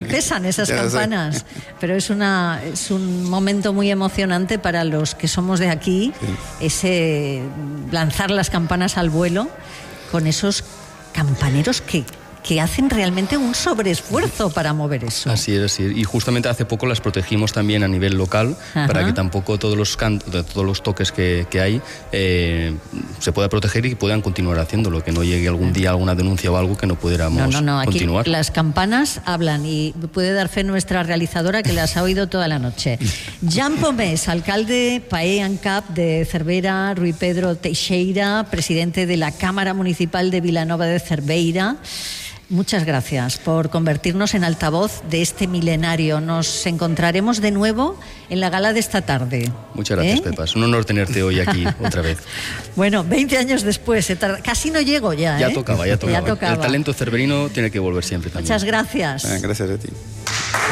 pesan esas campanas, pero es un momento muy emocionante para los que somos de aquí, ese lanzar las campanas al vuelo con esos campaneros que hacen realmente un sobreesfuerzo para mover eso. Así es. Y justamente hace poco las protegimos también a nivel local, para que tampoco todos los toques que hay se pueda proteger y puedan continuar haciéndolo, que no llegue algún día alguna denuncia o algo que no pudiéramos continuar. Aquí las campanas hablan y puede dar fe nuestra realizadora que las ha oído toda la noche. Jan Pomés, alcalde PAE ANCAP de Cervera, Rui Pedro Teixeira, presidente de la Cámara Municipal de Vilanova de Cerveira. Muchas gracias por convertirnos en altavoz de este milenario. Nos encontraremos de nuevo en la gala de esta tarde. Muchas gracias, Pepa. Es un honor tenerte hoy aquí otra vez. Bueno, 20 años después, casi no llego ya. Ya tocaba. El talento cerverino tiene que volver siempre también. Muchas gracias. Gracias a ti.